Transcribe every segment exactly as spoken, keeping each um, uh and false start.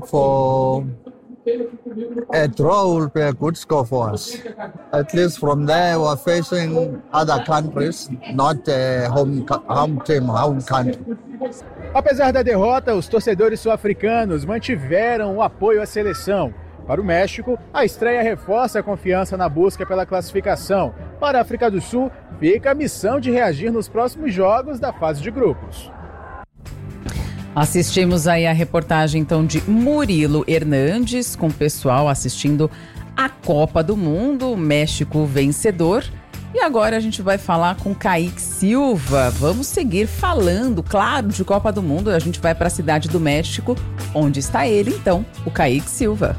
for a draw will be a good score for us. At least from there, we're facing other countries, not a home, home team, home country. Apesar da derrota, os torcedores sul-africanos mantiveram o apoio à seleção. Para o México, a estreia reforça a confiança na busca pela classificação. Para a África do Sul, fica a missão de reagir nos próximos jogos da fase de grupos. Assistimos aí a reportagem então de Murilo Hernandes, com o pessoal assistindo a Copa do Mundo, México vencedor. E agora a gente vai falar com Kaique Silva. Vamos seguir falando, claro, de Copa do Mundo. A gente vai para a cidade do México, onde está ele então, o Kaique Silva.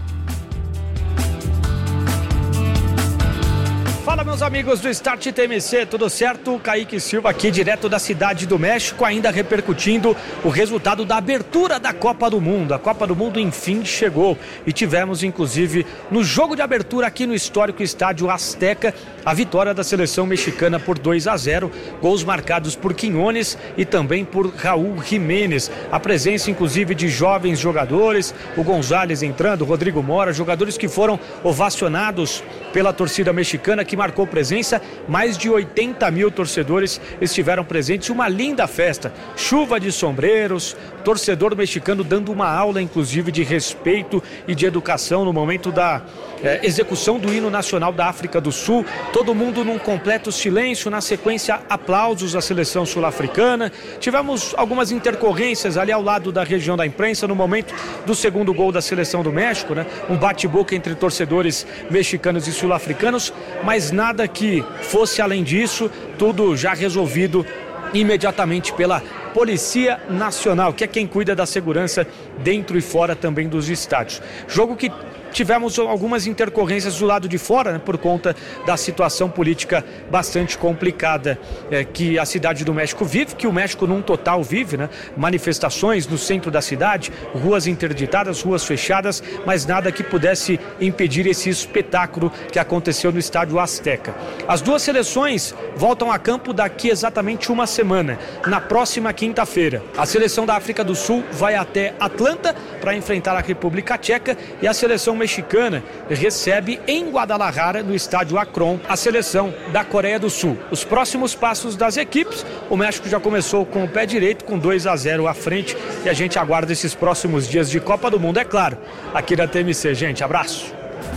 Fala, meus amigos do Start T M C, tudo certo? Kaique Silva aqui, direto da Cidade do México, ainda repercutindo o resultado da abertura da Copa do Mundo. A Copa do Mundo, enfim, chegou e tivemos, inclusive, no jogo de abertura aqui no histórico Estádio Azteca, a vitória da seleção mexicana por dois a zero, gols marcados por Quiñones e também por Raúl Jiménez. A presença, inclusive, de jovens jogadores, o González entrando, o Rodrigo Mora, jogadores que foram ovacionados pela torcida mexicana, que marcou presença. Mais de oitenta mil torcedores estiveram presentes, uma linda festa, chuva de sombreros, torcedor mexicano dando uma aula, inclusive, de respeito e de educação no momento da eh, execução do hino nacional da África do Sul. Todo mundo num completo silêncio, na sequência aplausos à seleção sul-africana. Tivemos algumas intercorrências ali ao lado da região da imprensa no momento do segundo gol da seleção do México, né? Um bate-boca entre torcedores mexicanos e sul-africanos, mas nada que fosse além disso, tudo já resolvido imediatamente pela Polícia Nacional, que é quem cuida da segurança dentro e fora também dos estádios. Jogo que tivemos algumas intercorrências do lado de fora, né, por conta da situação política bastante complicada é, que a cidade do México vive, que o México num total vive, né? Manifestações no centro da cidade, ruas interditadas, ruas fechadas, mas nada que pudesse impedir esse espetáculo que aconteceu no Estádio Azteca. As duas seleções voltam a campo daqui exatamente uma semana, na próxima quinta-feira. A seleção da África do Sul vai até Atlanta para enfrentar a República Tcheca e a seleção mexicana recebe em Guadalajara, no estádio Akron, a seleção da Coreia do Sul. Os próximos passos das equipes, o México já começou com o pé direito, com dois a zero à frente, e a gente aguarda esses próximos dias de Copa do Mundo, é claro, aqui da T M C. Gente, abraço.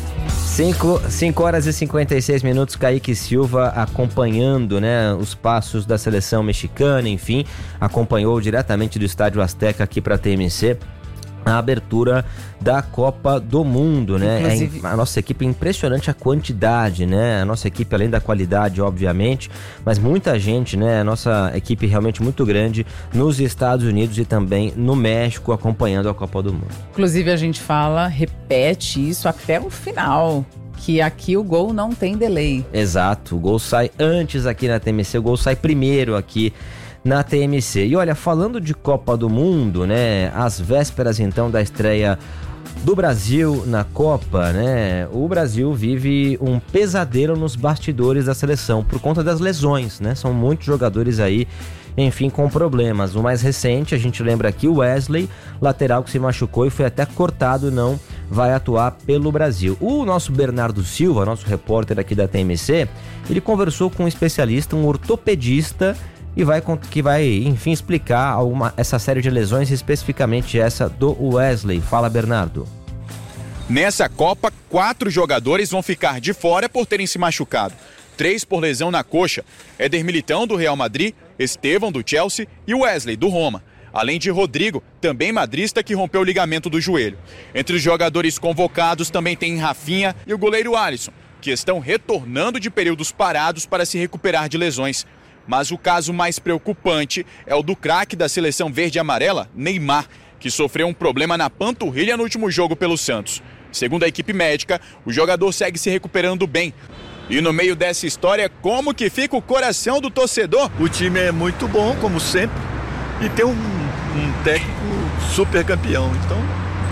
cinco horas e cinquenta e seis minutos, Kaique Silva acompanhando, né, os passos da seleção mexicana, enfim, acompanhou diretamente do Estádio Azteca aqui para a T M C a abertura da Copa do Mundo, né? Inclusive... É, a nossa equipe é impressionante a quantidade, né? A nossa equipe, além da qualidade, obviamente, mas muita gente, né? A nossa equipe realmente muito grande nos Estados Unidos e também no México acompanhando a Copa do Mundo. Inclusive a gente fala, repete isso até o final, que aqui o gol não tem delay. Exato, o gol sai antes aqui na T M C, o gol sai primeiro aqui na T M C. E olha, falando de Copa do Mundo, né, às vésperas então da estreia do Brasil na Copa, né, o Brasil vive um pesadelo nos bastidores da seleção por conta das lesões, né, são muitos jogadores aí, enfim, com problemas. O mais recente, a gente lembra aqui, o Wesley, lateral que se machucou e foi até cortado, não vai atuar pelo Brasil. O nosso Bernardo Silva, nosso repórter aqui da T M C, ele conversou com um especialista, um ortopedista, e vai, que vai, enfim, explicar alguma, essa série de lesões, especificamente essa do Wesley. Fala, Bernardo. Nessa Copa, quatro jogadores vão ficar de fora por terem se machucado. Três por lesão na coxa. Éder Militão, do Real Madrid, Estevão, do Chelsea e Wesley, do Roma. Além de Rodrigo, também madrista, que rompeu o ligamento do joelho. Entre os jogadores convocados também tem Rafinha e o goleiro Alisson, que estão retornando de períodos parados para se recuperar de lesões. Mas o caso mais preocupante é o do craque da seleção verde e amarela, Neymar, que sofreu um problema na panturrilha no último jogo pelo Santos. Segundo a equipe médica, o jogador segue se recuperando bem. E no meio dessa história, como que fica o coração do torcedor? O time é muito bom, como sempre, e tem um, um técnico super campeão. Então,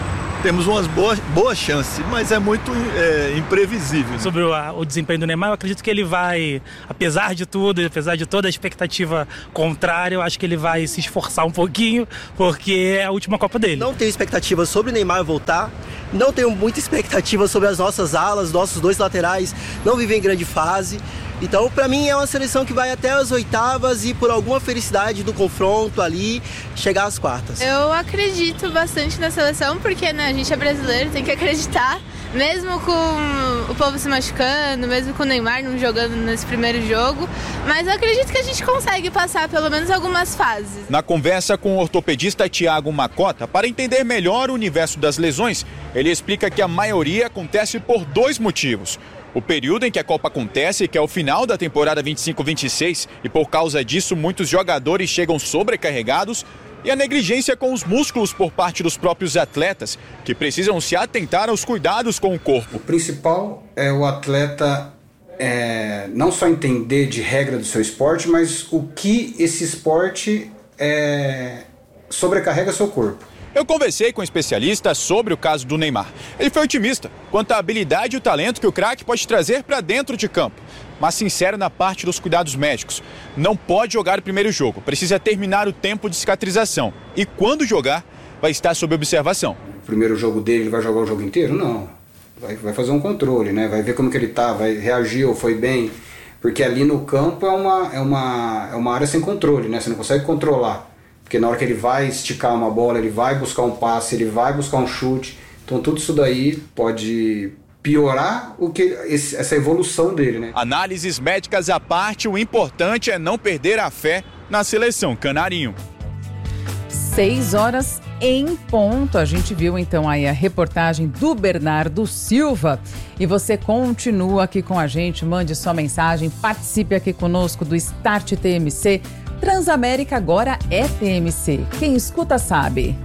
temos umas boas, boas chances, mas é muito é, imprevisível. Né? Sobre o, o desempenho do Neymar, eu acredito que ele vai, apesar de tudo, apesar de toda a expectativa contrária, eu acho que ele vai se esforçar um pouquinho, porque é a última Copa dele. Não tenho expectativa sobre o Neymar voltar, não tenho muita expectativa sobre as nossas alas, nossos dois laterais não vivem em grande fase. Então, para mim, é uma seleção que vai até as oitavas e, por alguma felicidade do confronto ali, chegar às quartas. Eu acredito bastante na seleção, porque né, a gente é brasileiro, tem que acreditar. Mesmo com o povo se machucando, mesmo com o Neymar não jogando nesse primeiro jogo. Mas eu acredito que a gente consegue passar pelo menos algumas fases. Na conversa com o ortopedista Thiago Macota, para entender melhor o universo das lesões, ele explica que a maioria acontece por dois motivos. O período em que a Copa acontece, que é o final da temporada vinte e cinco vinte e seis, e por causa disso muitos jogadores chegam sobrecarregados, e a negligência com os músculos por parte dos próprios atletas, que precisam se atentar aos cuidados com o corpo. O principal é o atleta é, não só entender de regra do seu esporte, mas o que esse esporte é, sobrecarrega seu corpo. Eu conversei com um especialista sobre o caso do Neymar. Ele foi otimista quanto à habilidade e o talento que o craque pode trazer para dentro de campo, mas sincero na parte dos cuidados médicos. Não pode jogar o primeiro jogo, precisa terminar o tempo de cicatrização. E quando jogar, vai estar sob observação. O primeiro jogo dele, ele vai jogar o jogo inteiro? Não. Vai, vai fazer um controle, né? Vai ver como que ele tá, vai reagir ou foi bem. Porque ali no campo é uma, é uma, é uma área sem controle, né? Você não consegue controlar. Porque na hora que ele vai esticar uma bola, ele vai buscar um passe, ele vai buscar um chute. Então tudo isso daí pode piorar o que, esse, essa evolução dele, né? Análises médicas à parte, o importante é não perder a fé na seleção canarinho. Seis horas em ponto. A gente viu então aí a reportagem do Bernardo Silva. E você continua aqui com a gente, mande sua mensagem, participe aqui conosco do Start T M C. Transamérica agora é T M C. Quem escuta sabe.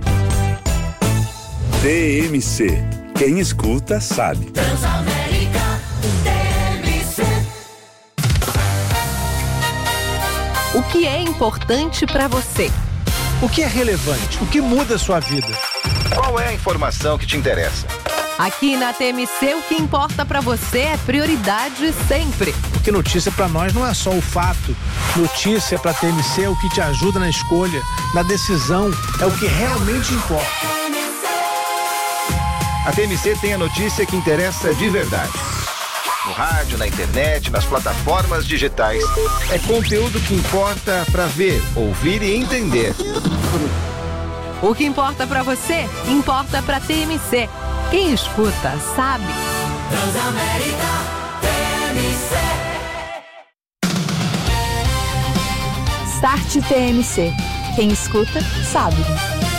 T M C. Quem escuta sabe. Transamérica T M C. O que é importante para você? O que é relevante? O que muda a sua vida? Qual é a informação que te interessa? Aqui na T M C, o que importa para você é prioridade sempre. Porque notícia para nós não é só o fato. Notícia para a T M C é o que te ajuda na escolha, na decisão, é o que realmente importa. A T M C tem a notícia que interessa de verdade. No rádio, na internet, nas plataformas digitais. É conteúdo que importa para ver, ouvir e entender. O que importa para você, importa para a T M C. Quem escuta, sabe. Transamérica T M C. Start T M C. Quem escuta, sabe.